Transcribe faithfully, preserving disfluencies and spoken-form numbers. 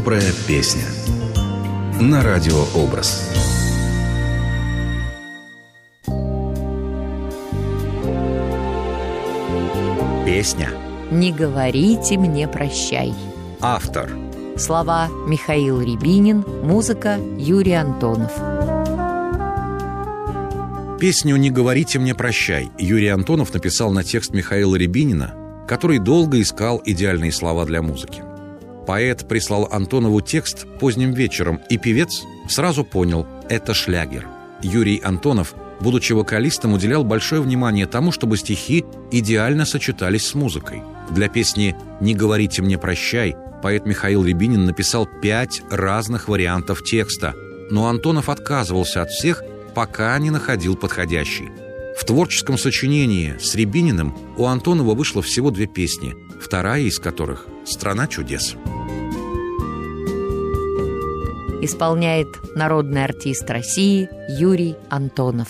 Добрая песня на радиообраз. Песня «Не говорите мне прощай». Автор Слова Михаил Рябинин, музыка Юрий Антонов. Песню «Не говорите мне прощай» Юрий Антонов написал на текст Михаила Рябинина, который долго искал идеальные слова для музыки. Поэт прислал Антонову текст поздним вечером, и певец сразу понял – это шлягер. Юрий Антонов, будучи вокалистом, уделял большое внимание тому, чтобы стихи идеально сочетались с музыкой. Для песни «Не говорите мне прощай» поэт Михаил Рябинин написал пять разных вариантов текста, но Антонов отказывался от всех, пока не находил подходящий. В творческом сочинении с Рябининым у Антонова вышло всего две песни, вторая из которых «Страна чудес». Исполняет народный артист России Юрий Антонов.